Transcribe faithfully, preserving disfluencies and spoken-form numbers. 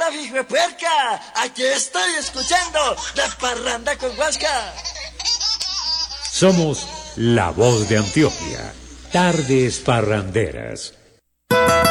Hola, hijo puerca. Aquí estoy escuchando La Parranda con Huasca. Somos la voz de Antioquia. Tardes parranderas.